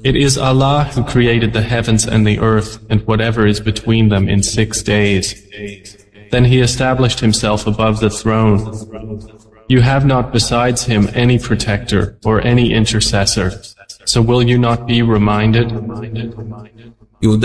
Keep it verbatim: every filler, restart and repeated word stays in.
It is Allah who created the heavens and the earth and whatever is between them in six days. Then He established Himself above the throne. You have not besides Him any protector or any intercessor. So will you not be reminded? يدبر